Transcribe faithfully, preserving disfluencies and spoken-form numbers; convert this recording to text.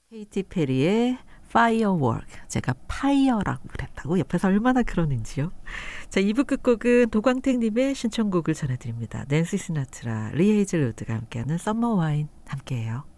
케이티 페리의 Firework. 제가 파이어라고 그랬다고 옆에서 얼마나 그러는지요. 자, 이 부 끝곡은 도광택님의 신청곡을 전해드립니다. 낸시 시나트라, 리 헤이즐우드가 함께하는 썸머 와인 함께해요.